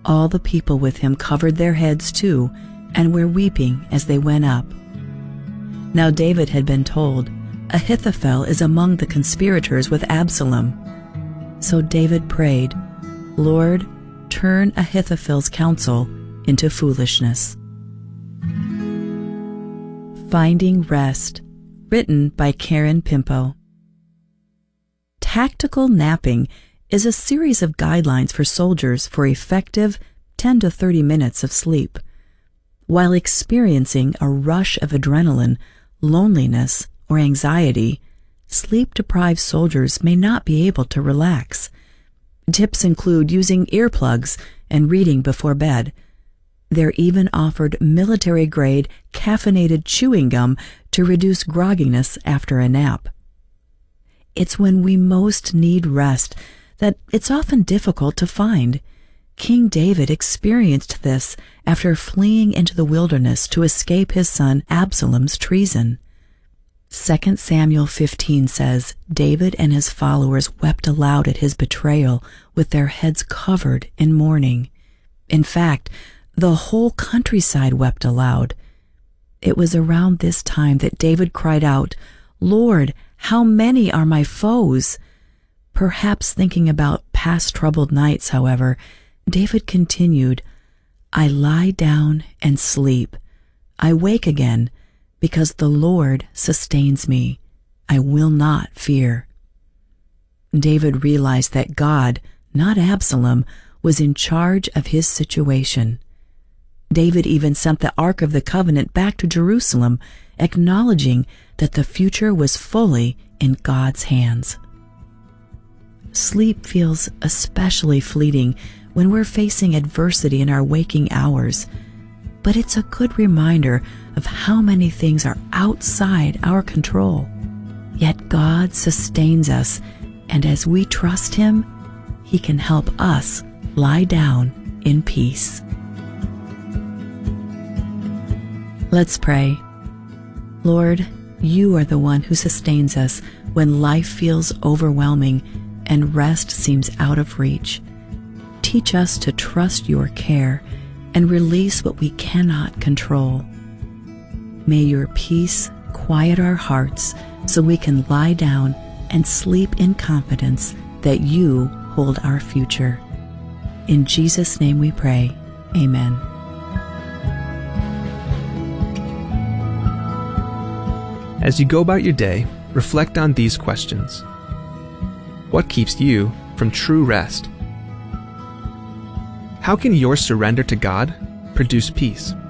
All the people with him covered their heads too, and were weeping as they went up. Now David had been told, Ahithophel is among the conspirators with Absalom. So David prayed, Lord, turn Ahithophel's counsel into foolishness. Finding Rest, written by Karen Pimpo. Tactical napping is a series of guidelines for soldiers for effective 10 to 30 minutes of sleep. While experiencing a rush of adrenaline, loneliness, or anxiety, sleep-deprived soldiers may not be able to relax. Tips include using earplugs and reading before bed. They're even offered military-grade caffeinated chewing gum to reduce grogginess after a nap. It's when we most need rest that it's often difficult to find. King David experienced this after fleeing into the wilderness to escape his son Absalom's treason. 2 Samuel 15 says, David and his followers wept aloud at his betrayal with their heads covered in mourning. In fact, the whole countryside wept aloud. It was around this time that David cried out, Lord, how many are my foes? Perhaps thinking about past troubled nights, however, David continued, I lie down and sleep. I wake again, because the Lord sustains me. I will not fear. David realized that God, not Absalom, was in charge of his situation. David even sent the Ark of the Covenant back to Jerusalem, acknowledging that the future was fully in God's hands. Sleep feels especially fleeting when we're facing adversity in our waking hours, but it's a good reminder of how many things are outside our control. Yet God sustains us, and as we trust Him, He can help us lie down in peace. Let's pray. Lord, You are the one who sustains us when life feels overwhelming and rest seems out of reach. Teach us to trust Your care and release what we cannot control. May Your peace quiet our hearts so we can lie down and sleep in confidence that You hold our future. In Jesus' name we pray. Amen. As you go about your day, reflect on these questions. What keeps you from true rest? How can your surrender to God produce peace?